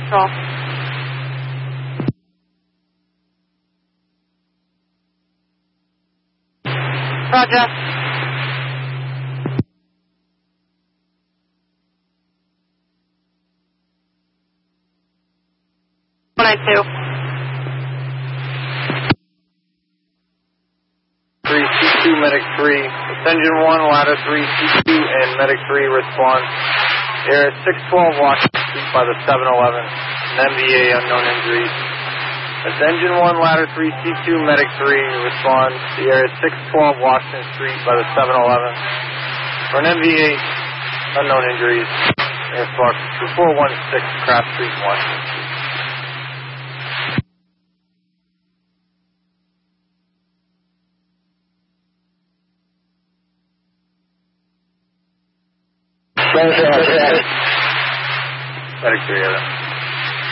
Patrol. Roger. Two. 3C2, Medic 3. It's Engine 1, Ladder 3, C2, and Medic 3 response. Air at 612 Washington Street by the 7-Eleven. An MVA, unknown injuries. It's Engine 1, Ladder 3, C2, Medic 3 response. The air at 612 Washington Street by the 7-Eleven. For an MVA, unknown injuries. Air Fox 2416, Craft Street, Washington Street. Medic 3,